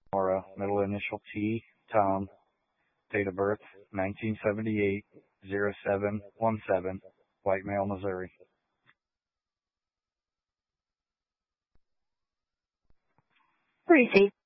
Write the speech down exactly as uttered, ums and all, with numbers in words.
Nora, middle initial T, Tom, date of birth nineteen seventy-eight, oh seven one seven, white male, Missouri. Receipt.